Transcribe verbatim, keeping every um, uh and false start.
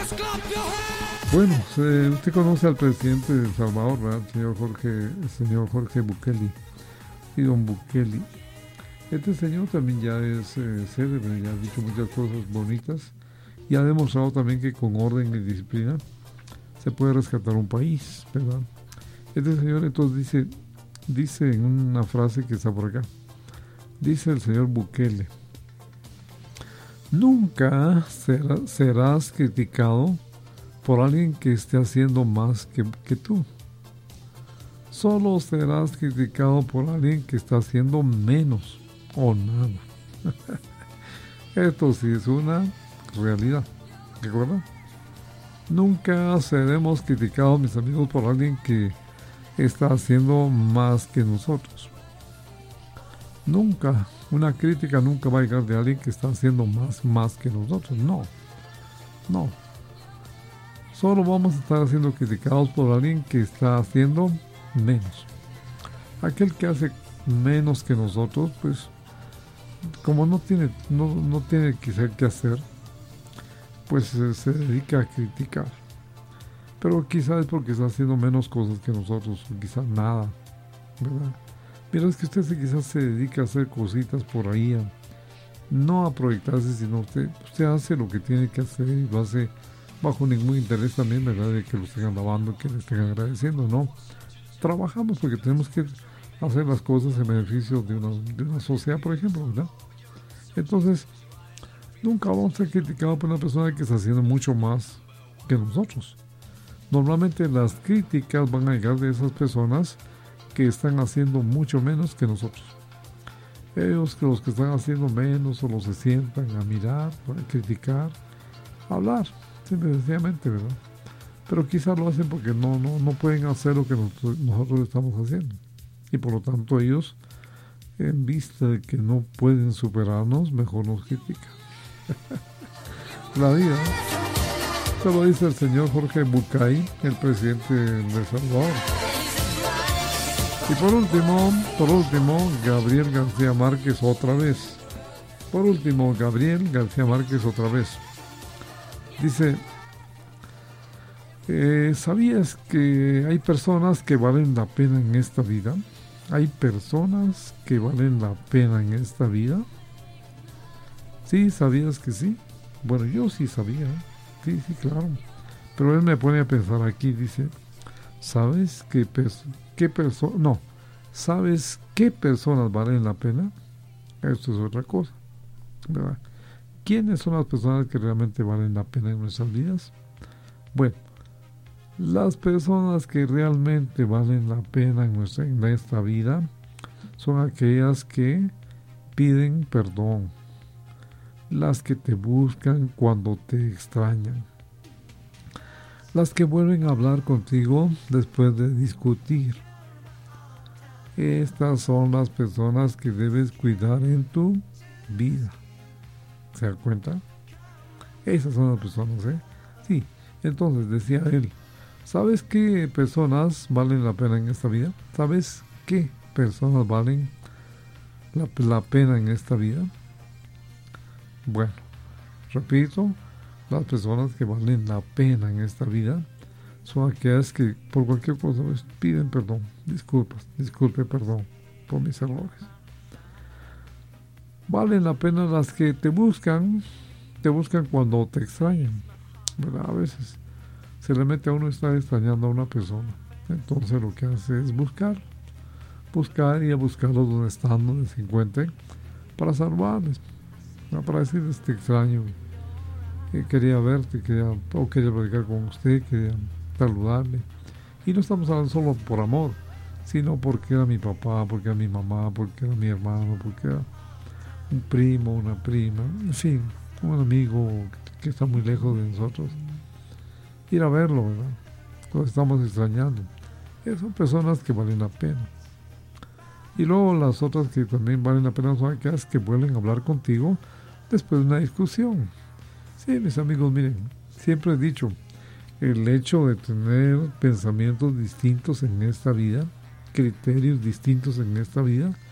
Bueno, eh, usted conoce al presidente de El Salvador, ¿verdad? El señor Jorge, el señor Jorge Bukele y don Bukele. Este señor también ya es eh, célebre, ya ha dicho muchas cosas bonitas y ha demostrado también que con orden y disciplina se puede rescatar un país, ¿verdad? Este señor entonces dice, dice en una frase que está por acá, dice el señor Bukele: nunca será, serás criticado por alguien que esté haciendo más que, que tú. Solo serás criticado por alguien que está haciendo menos o nada. Esto sí es una realidad. ¿Recuerdan? Nunca seremos criticados, mis amigos, por alguien que está haciendo más que nosotros. Nunca, una crítica nunca va a llegar de alguien que está haciendo más, más que nosotros. No, no. Solo vamos a estar siendo criticados por alguien que está haciendo menos. Aquel que hace menos que nosotros, pues, como no tiene, no, no tiene quizá qué hacer, pues se, se dedica a criticar. Pero quizás es porque está haciendo menos cosas que nosotros, o quizás nada, ¿verdad? Mira, es que usted se, quizás se dedica a hacer cositas por ahí, a, no a proyectarse, sino usted, usted hace lo que tiene que hacer y lo hace bajo ningún interés también, ¿verdad?, de que lo estén alabando, que le estén agradeciendo, ¿no? Trabajamos porque tenemos que hacer las cosas en beneficio de una, de una sociedad, por ejemplo, ¿verdad? Entonces, nunca vamos a ser criticados por una persona que está haciendo mucho más que nosotros. Normalmente las críticas van a llegar de esas personas que están haciendo mucho menos que nosotros. Ellos, que los que están haciendo menos, solo se sientan a mirar, a criticar, a hablar, simple y sencillamente, ¿verdad? Pero quizás lo hacen porque no, no, no pueden hacer lo que nosotros, nosotros estamos haciendo. Y por lo tanto ellos, en vista de que no pueden superarnos, mejor nos critican. La vida, ¿no? Eso lo dice el señor Jorge Bukele, el presidente de El Salvador. Y por último, por último, Gabriel García Márquez otra vez. Por último, Gabriel García Márquez otra vez. Dice, eh, ¿sabías que hay personas que valen la pena en esta vida? ¿Hay personas que valen la pena en esta vida? ¿Sí? ¿Sabías que sí? Bueno, yo sí sabía. Sí, sí, claro. Pero él me pone a pensar aquí, dice, ¿sabes qué personas? ¿Qué persona? No. ¿Sabes qué personas valen la pena? Esto es otra cosa, ¿verdad? ¿Quiénes son las personas que realmente valen la pena en nuestras vidas? Bueno, las personas que realmente valen la pena en, nuestra, en esta vida son aquellas que piden perdón, las que te buscan cuando te extrañan, las que vuelven a hablar contigo después de discutir. Estas son las personas que debes cuidar en tu vida. ¿Se da cuenta? Esas son las personas, ¿eh? Sí, entonces decía él, ¿sabes qué personas valen la pena en esta vida? ¿Sabes qué personas valen la, la pena en esta vida? Bueno, repito, las personas que valen la pena en esta vida son aquellas que por cualquier cosa pues, piden perdón, disculpas, disculpe, perdón por mis errores. Valen la pena las que te buscan, te buscan cuando te extrañan, ¿verdad? A veces se le mete a uno estar extrañando a una persona, entonces lo que hace es buscar, buscar y a buscarlos donde están, donde se encuentren, para salvarles, ¿no? Para decirles te extraño, que quería verte, quería, o quería platicar con usted, quería saludarle. Y no estamos hablando solo por amor, sino porque era mi papá, porque era mi mamá, porque era mi hermano, porque era un primo, una prima, en fin, un amigo que está muy lejos de nosotros. Ir a verlo, ¿verdad? Lo estamos extrañando. Esas son personas que valen la pena. Y luego las otras que también valen la pena son aquellas que vuelven a hablar contigo después de una discusión. Sí, mis amigos, miren, siempre he dicho, el hecho de tener pensamientos distintos en esta vida, criterios distintos en esta vida,